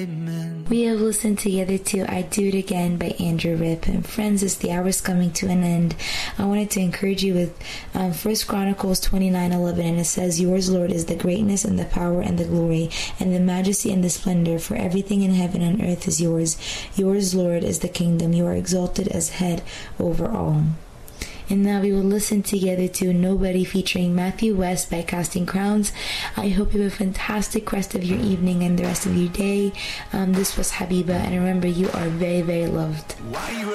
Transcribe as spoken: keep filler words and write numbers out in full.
We have listened together to I Do It Again by Andrew Ripp. And friends, as the hour is coming to an end, I wanted to encourage you with um, First Chronicles twenty-nine eleven, and it says, Yours, Lord, is the greatness and the power and the glory and the majesty and the splendor, for everything in heaven and earth is yours. Yours, Lord, is the kingdom. You are exalted as head over all. And now we will listen together to Nobody featuring Matthew West by Casting Crowns. I hope you have a fantastic rest of your evening and the rest of your day. Um, this was Habiba, and remember, you are very, very loved.